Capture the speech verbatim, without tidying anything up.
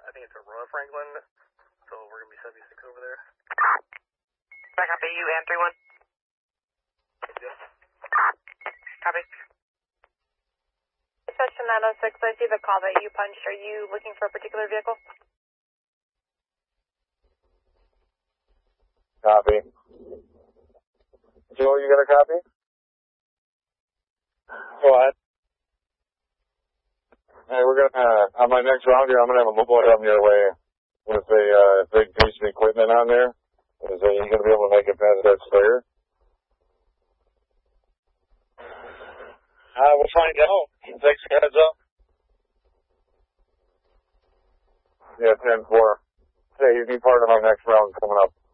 I think it's Aurora Franklin, so we're going to be seventy-six over there. Back up A U and three one. Yes. Copy. Section nine oh six, I see the call that you punched. Are you looking for a particular vehicle? Copy. Joe, you got a copy? Go ahead. Hey, we're gonna, uh, on my next round here, I'm gonna have a mobile come your way with a, uh, big piece of equipment on there. Is that you're gonna be able to make it past that clear? Uh, we'll find out. Thanks for heads up. Yeah, ten four. Hey, you'd be part of our next round coming up.